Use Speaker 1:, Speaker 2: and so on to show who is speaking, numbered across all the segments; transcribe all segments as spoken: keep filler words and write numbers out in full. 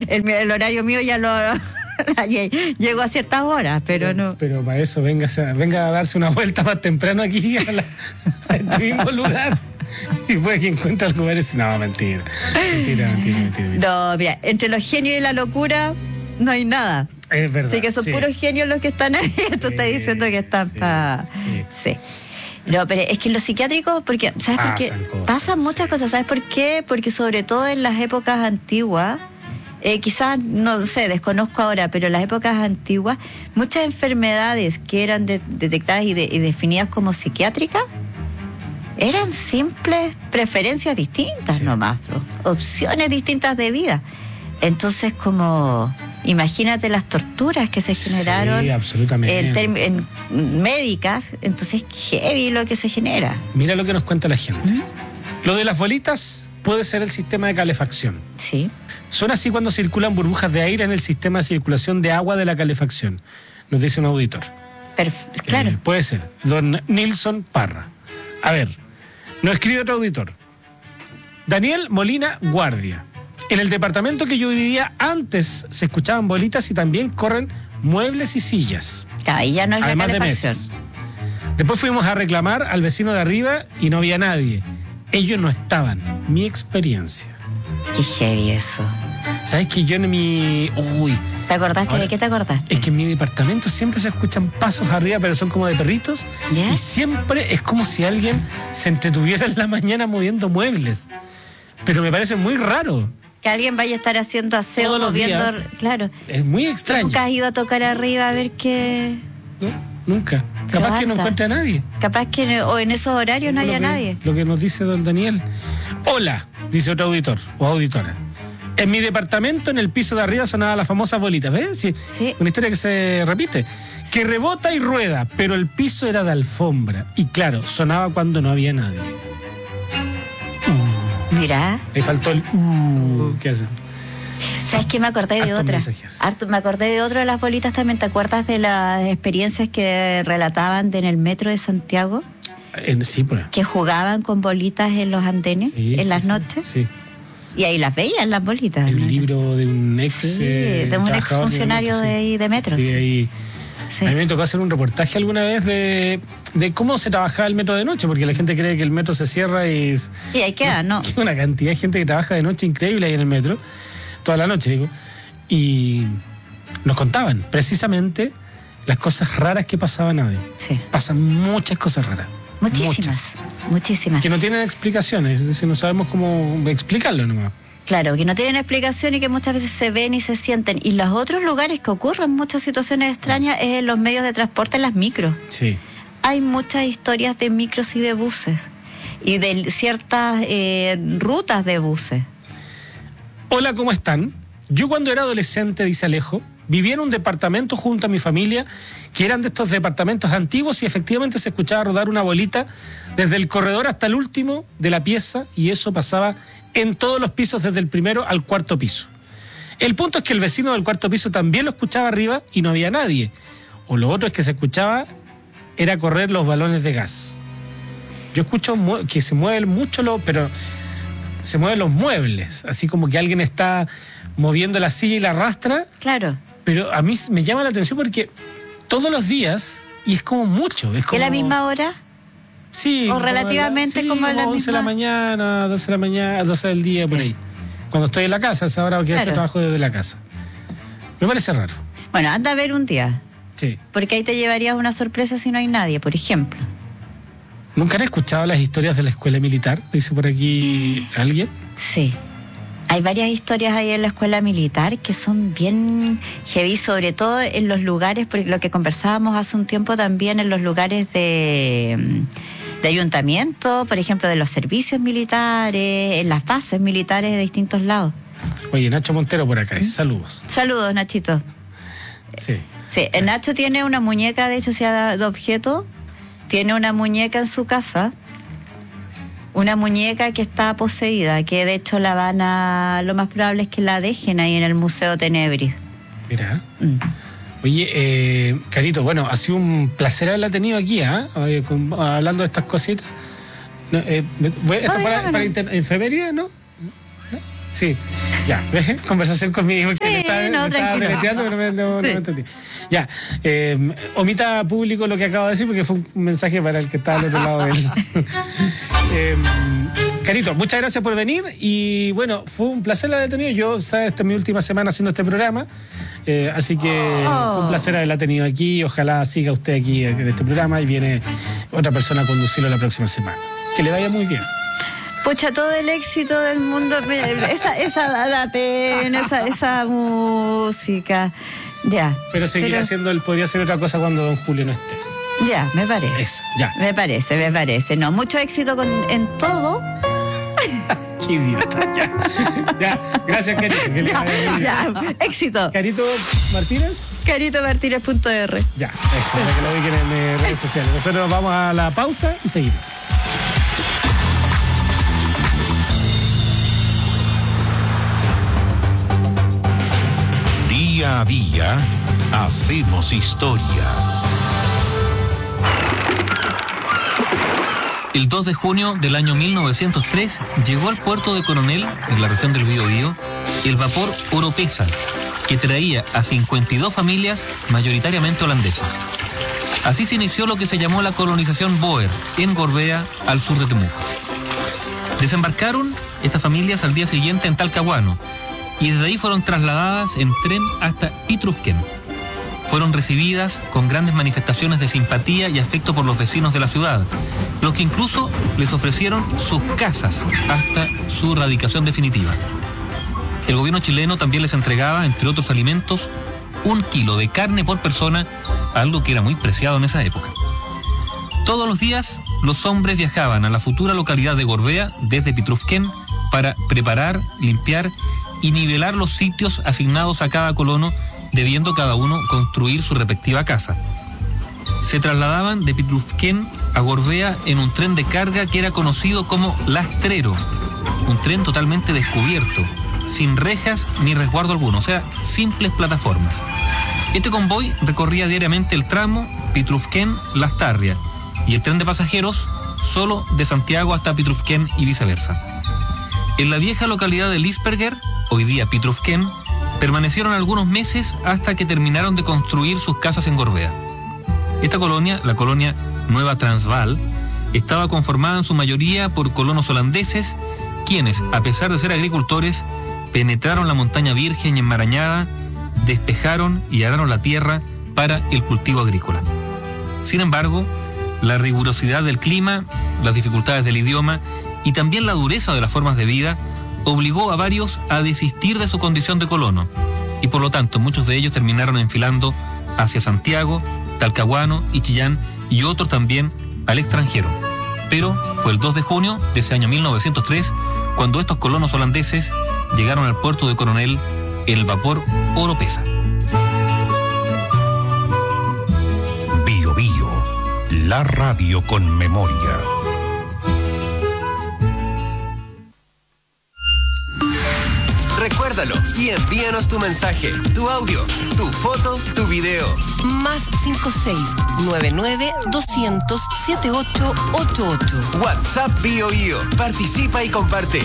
Speaker 1: el, el horario mío ya lo... Llego a ciertas horas, pero, pero no.
Speaker 2: Pero para eso venga, venga a darse una vuelta más temprano aquí a, la, a este mismo lugar. Y puede que encuentre algo parecido. No, mentira. Mentira, mentira, mentira, mentira.
Speaker 1: No, mira, entre los genios y la locura no hay nada.
Speaker 2: Es verdad.
Speaker 1: Así que son
Speaker 2: sí. puros
Speaker 1: genios los que están ahí. Tú sí, estás diciendo que están sí, para. Sí. sí. No, pero es que en los psiquiátricos, porque, ¿sabes por qué? Cosas, Pasan muchas sí. cosas. ¿Sabes por qué? Porque sobre todo en las épocas antiguas, eh, quizás, no sé, desconozco ahora, pero en las épocas antiguas, muchas enfermedades que eran de, detectadas y, de, y definidas como psiquiátricas, eran simples preferencias distintas sí. nomás, opciones distintas de vida. Entonces, como... Imagínate las torturas que se generaron
Speaker 2: sí, absolutamente.
Speaker 1: En, term- en médicas, entonces heavy lo que se genera.
Speaker 2: Mira lo que nos cuenta la gente. ¿Mm? Lo de las bolitas puede ser el sistema de calefacción.
Speaker 1: Sí.
Speaker 2: Son así cuando circulan burbujas de aire en el sistema de circulación de agua de la calefacción, nos dice un auditor.
Speaker 1: Perf- claro.
Speaker 2: Eh, puede ser. Don Nilson Parra. A ver, nos escribe otro auditor. Daniel Molina Guardia. En el departamento que yo vivía antes se escuchaban bolitas y también corren muebles y sillas.
Speaker 1: Ahí ya no es
Speaker 2: además
Speaker 1: la
Speaker 2: de mesas. Después fuimos a reclamar al vecino de arriba y no había nadie. Ellos no estaban. Mi experiencia.
Speaker 1: Qué heavy eso.
Speaker 2: ¿Sabes que yo en mi... Uy.
Speaker 1: ¿Te acordaste? Ahora, ¿de qué te acordaste?
Speaker 2: Es que en mi departamento siempre se escuchan pasos arriba, pero son como de perritos. ¿Yeah? Y siempre es como si alguien se entretuviera en la mañana moviendo muebles. Pero me parece muy raro.
Speaker 1: Que alguien vaya a estar haciendo aseo,
Speaker 2: todos los
Speaker 1: moviendo,
Speaker 2: días.
Speaker 1: Claro.
Speaker 2: Es muy extraño.
Speaker 1: ¿Nunca has ido a tocar arriba a ver qué?
Speaker 2: No, nunca. Pero capaz basta. Que no encuentre a nadie.
Speaker 1: Capaz que o en esos horarios sí, no haya
Speaker 2: que,
Speaker 1: nadie.
Speaker 2: Lo que nos dice don Daniel. Hola, dice otro auditor o auditora. En mi departamento, en el piso de arriba, sonaba las famosas bolitas. ¿Ves? Sí,
Speaker 1: sí.
Speaker 2: Una historia que se repite. Que rebota y rueda, pero el piso era de alfombra. Y claro, sonaba cuando no había nadie.
Speaker 1: Mira.
Speaker 2: Le faltó el uh, ¿qué hace?
Speaker 1: ¿Sabes qué? Me acordé de
Speaker 2: Hartos
Speaker 1: otra. Harto, me acordé de otra de las bolitas también. ¿Te acuerdas de las experiencias que relataban de en el metro de Santiago?
Speaker 2: En, sí, pues.
Speaker 1: Que jugaban con bolitas en los andenes,
Speaker 2: sí,
Speaker 1: en
Speaker 2: sí,
Speaker 1: las
Speaker 2: sí,
Speaker 1: noches.
Speaker 2: Sí.
Speaker 1: Y ahí las veían las bolitas.
Speaker 2: El ¿no? libro de un ex.
Speaker 1: Sí, eh, de un ex funcionario de, de, de metro.
Speaker 2: Sí,
Speaker 1: sí.
Speaker 2: ahí.
Speaker 1: Sí.
Speaker 2: A mí me tocó hacer un reportaje alguna vez de, de cómo se trabajaba el metro de noche, porque la gente cree que el metro se cierra y...
Speaker 1: Y ahí queda, ¿no?
Speaker 2: Una cantidad de gente que trabaja de noche increíble ahí en el metro, toda la noche, digo. Y nos contaban precisamente las cosas raras que pasaban ahí.
Speaker 1: Sí.
Speaker 2: Pasan muchas cosas raras.
Speaker 1: Muchísimas,
Speaker 2: muchas.
Speaker 1: muchísimas.
Speaker 2: Que no tienen explicaciones, es decir, no sabemos cómo explicarlo nomás.
Speaker 1: Claro, que no tienen explicación y que muchas veces se ven y se sienten. Y los otros lugares que ocurren muchas situaciones extrañas es en los medios de transporte, en las micros.
Speaker 2: Sí.
Speaker 1: Hay muchas historias de micros y de buses. Y de ciertas eh, rutas de buses.
Speaker 2: Hola, ¿cómo están? Yo cuando era adolescente, dice Alejo, vivía en un departamento junto a mi familia, que eran de estos departamentos antiguos y efectivamente se escuchaba rodar una bolita desde el corredor hasta el último de la pieza y eso pasaba en todos los pisos desde el primero al cuarto piso. El punto es que el vecino del cuarto piso también lo escuchaba arriba y no había nadie. O lo otro es que se escuchaba era correr los balones de gas. Yo escucho que se mueven mucho, lo, pero se mueven los muebles, así como que alguien está moviendo la silla y la arrastra.
Speaker 1: Claro.
Speaker 2: Pero a mí me llama la atención porque todos los días, y es como mucho. ¿Es como...
Speaker 1: ¿Es la misma hora?
Speaker 2: Sí.
Speaker 1: ¿O relativamente
Speaker 2: sí,
Speaker 1: como la misma?
Speaker 2: once de la mañana, doce de la mañana, doce del día, sí. Por ahí. Cuando estoy en la casa, esa hora que hace trabajo desde la casa. Me parece raro.
Speaker 1: Bueno, anda a ver un día.
Speaker 2: Sí.
Speaker 1: Porque ahí te llevarías una sorpresa si no hay nadie, por ejemplo.
Speaker 2: ¿Nunca han escuchado las historias de la escuela militar? Dice por aquí alguien.
Speaker 1: Sí. Hay varias historias ahí en la escuela militar que son bien heavy, sobre todo en los lugares, porque lo que conversábamos hace un tiempo también en los lugares de, de ayuntamiento, por ejemplo, de los servicios militares, en las bases militares de distintos lados.
Speaker 2: Oye, Nacho Montero por acá, ¿Mm? Saludos.
Speaker 1: Saludos, Nachito.
Speaker 2: Sí.
Speaker 1: Sí, Nacho tiene una muñeca, de hecho, sea de objeto, tiene una muñeca en su casa. Una muñeca que está poseída, que de hecho la van a... Lo más probable es que la dejen ahí en el Museo Tenebris.
Speaker 2: Mira. Mm. Oye, eh, Carito, bueno, ha sido un placer haberla tenido aquí, ¿eh? eh con, hablando de estas cositas. No, eh, ¿Esto oh, para, para inter, enfermería, no? ¿No? Sí, ya. Conversación con mi hijo.
Speaker 1: Sí,
Speaker 2: que me estaba,
Speaker 1: no,
Speaker 2: me estaba deleteando, pero no, no, sí. no me entendí. Ya. Eh, omita público lo que acabo de decir porque fue un mensaje para el que está al otro lado de él. eh, Carito, muchas gracias por venir y bueno, fue un placer haberla tenido. Yo, sabes, esta es mi última semana haciendo este programa, eh, así que oh. fue un placer haberla tenido aquí. Ojalá siga usted aquí en este programa y viene otra persona a conducirlo la próxima semana. Que le vaya muy bien.
Speaker 1: Pucha, todo el éxito del mundo. Esa, esa da, da pena, esa, esa música. Ya.
Speaker 2: Pero seguir pero... haciendo, él podría hacer otra cosa cuando don Julio no esté.
Speaker 1: Ya, me parece.
Speaker 2: Eso, ya.
Speaker 1: Me parece, me parece. No, mucho éxito con, en todo.
Speaker 2: Qué idiota, ya. Ya, gracias, Carito. Que
Speaker 1: ya, ya, éxito.
Speaker 2: Carito Martínez.
Speaker 1: Carito Martínez punto R.
Speaker 2: Ya, eso, para que lo ubiquen en eh, redes sociales. Nosotros vamos a la pausa y seguimos.
Speaker 3: Día a día, hacemos historia.
Speaker 4: El dos de junio del año mil novecientos tres llegó al puerto de Coronel, en la región del Biobío, el vapor Oropesa, que traía a cincuenta y dos familias mayoritariamente holandesas. Así se inició lo que se llamó la colonización Boer, en Gorbea, al sur de Temuco. Desembarcaron estas familias al día siguiente en Talcahuano, y desde ahí fueron trasladadas en tren hasta Pitrufken. Fueron recibidas con grandes manifestaciones de simpatía y afecto por los vecinos de la ciudad, los que incluso les ofrecieron sus casas hasta su radicación definitiva. El gobierno chileno también les entregaba, entre otros alimentos, un kilo de carne por persona, algo que era muy preciado en esa época. Todos los días, los hombres viajaban a la futura localidad de Gorbea desde Pitrufken para preparar, limpiar y nivelar los sitios asignados a cada colono, debiendo cada uno construir su respectiva casa. Se trasladaban de Pitrufken a Gorbea en un tren de carga que era conocido como Lastrero, un tren totalmente descubierto, sin rejas ni resguardo alguno, o sea, simples plataformas. Este convoy recorría diariamente el tramo Pitrufken-Lastarria y el tren de pasajeros solo de Santiago hasta Pitrufken y viceversa. En la vieja localidad de Lisperger, hoy día Pitrufken, permanecieron algunos meses hasta que terminaron de construir sus casas en Gorbea. Esta colonia, la colonia Nueva Transvaal, estaba conformada en su mayoría por colonos holandeses, quienes, a pesar de ser agricultores, penetraron la montaña virgen y enmarañada, despejaron y araron la tierra para el cultivo agrícola. Sin embargo, la rigurosidad del clima, las dificultades del idioma y también la dureza de las formas de vida obligó a varios a desistir de su condición de colono, y por lo tanto muchos de ellos terminaron enfilando hacia Santiago, Talcahuano y Chillán, y otros también al extranjero. Pero fue el dos de junio de ese año mil novecientos tres cuando estos colonos holandeses llegaron al puerto de Coronel en el vapor Oropesa.
Speaker 3: Bio Bio, la radio con memoria.
Speaker 5: Recuérdalo y envíanos tu mensaje, tu audio, tu foto, tu video.
Speaker 6: Más cinco seis nueve nueve doscientos setenta y ocho ochenta y ocho.
Speaker 5: WhatsApp Bio Bio. Participa y comparte.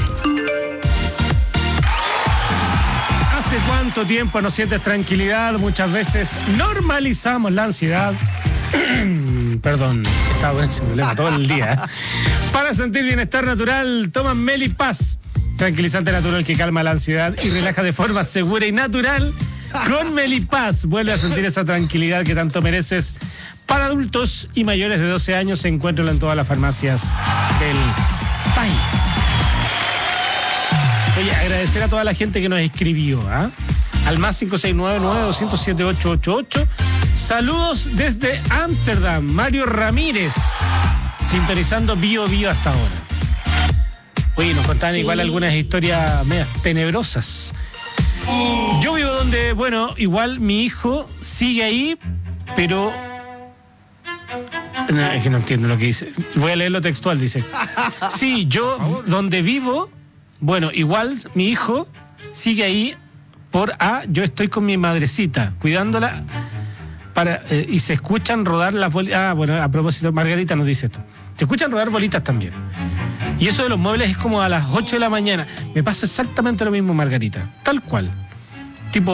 Speaker 2: ¿Hace cuánto tiempo no sientes tranquilidad? Muchas veces normalizamos la ansiedad. Perdón, estaba con ese problema todo el día. Para sentir bienestar natural, toma Melipaz, tranquilizante natural que calma la ansiedad y relaja de forma segura y natural. Con Melipaz vuelve a sentir esa tranquilidad que tanto mereces. Para adultos y mayores de doce años se encuentra en todas las farmacias del país. Oye, agradecer a toda la gente que nos escribió, ¿ah? ¿eh? Al más cinco seis nueve nueve dos cero siete ocho ocho ocho. Saludos desde Ámsterdam, Mario Ramírez, sintonizando Bio Bio hasta ahora. Oye, nos contaban sí. igual algunas historias medias tenebrosas. Yo vivo donde, bueno, igual mi hijo sigue ahí, pero... No, es que no entiendo lo que dice. Voy a leer lo textual, dice. Sí, yo donde vivo, bueno, igual mi hijo sigue ahí por A, yo estoy con mi madrecita, cuidándola, para eh, y se escuchan rodar las bolitas. Ah, bueno, a propósito, Margarita nos dice esto. Se escuchan rodar bolitas también. Y eso de los muebles es como a las ocho de la mañana. Me pasa exactamente lo mismo, Margarita. Tal cual.